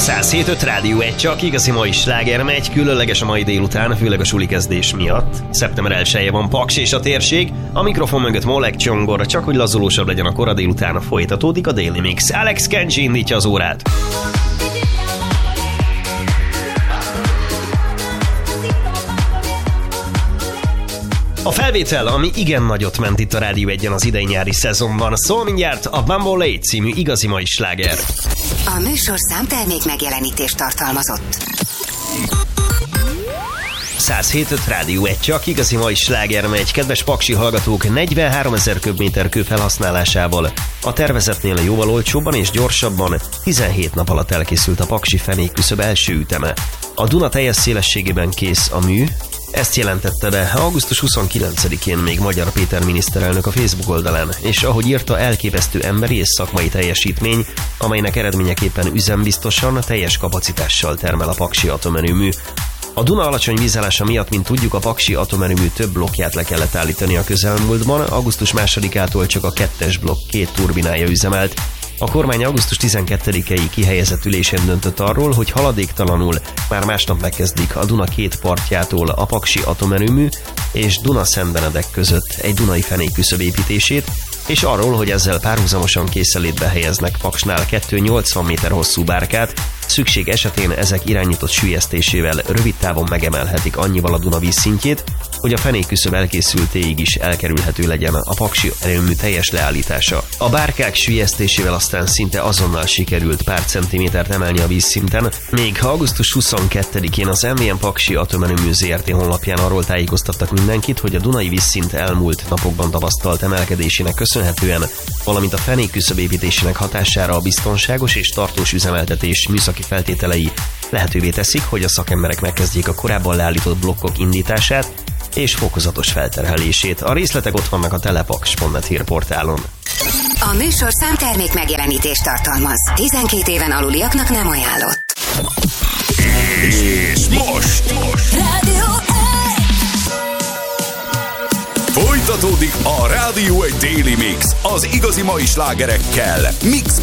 107.5 Rádió 1, csak igazi mai sláger megy, különleges a mai délután, főleg a suli kezdés miatt. Szeptember 1-je van, Paks és a térség, a mikrofon mögött Molek Csongor, csak hogy lazulósabb legyen a kora délután, folytatódik a Daily Mix. Alex Kenji indítja az órát. A felvétel, ami igen nagyot ment itt a Rádió 1-en az idei nyári szezonban, szól mindjárt a Bambolé című igazi mai sláger. A műsor számtermék megjelenítést tartalmazott. 107.5 Rádió 1, csak igazi mai sláger megy. Kedves paksi hallgatók, 43 000 köbméter kő felhasználásával a tervezetnél jóval olcsóbban és gyorsabban 17 nap alatt elkészült a paksi fenékküszöb első üteme. A Duna teljes szélességében kész a mű. Ezt jelentette be augusztus 29-én még Magyar Péter miniszterelnök a Facebook oldalán, és ahogy írta, elképesztő emberi és szakmai teljesítmény, amelynek eredményeképpen üzembiztosan, teljes kapacitással termel a paksi atomerőmű. A Duna alacsony vízállása miatt, mint tudjuk, a paksi atomerőmű több blokkját le kellett állítani a közelmúltban, augusztus 2-ától csak a 2-es blokk 2 turbinája üzemelt. A kormány augusztus 12-i kihelyezett ülésén döntött arról, hogy haladéktalanul már másnap megkezdik a Duna két partjától a paksi atomerőmű és Duna-Szentbenedek között egy dunai fenékküszöb építését, és arról, hogy ezzel párhuzamosan készenlétbe helyeznek Paksnál 280 méter hosszú bárkát, szükség esetén ezek irányított süllyesztésével rövid távon megemelhetik annyival a Duna vízszintjét, hogy a fenékküszöb elkészültéig is elkerülhető legyen a paksi erőmű teljes leállítása. A bárkák süllyesztésével aztán szinte azonnal sikerült pár centimétert emelni a vízszinten, még augusztus 22-én az MVM Paksi Atomerőmű Zrt. Honlapján arról tájékoztattak mindenkit, hogy a dunai vízszint elmúlt napokban tapasztalt emelkedésének köszönhetően, valamint a fenékküszöb építésének hatására a biztonságos és tartós üzemeltetés műszaki feltételei lehetővé teszik, hogy a szakemberek megkezdjék a korábban leállított blokkok indítását és fokozatos felterhelését. A részletek ott vannak a telepaks.net hírportálon. A műsor számtermék megjelenítést tartalmaz. 12 éven aluliaknak nem ajánlott. És most Rádió 1! folytatódik a Rádió 1 Daily Mix az igazi mai slágerekkel. Mix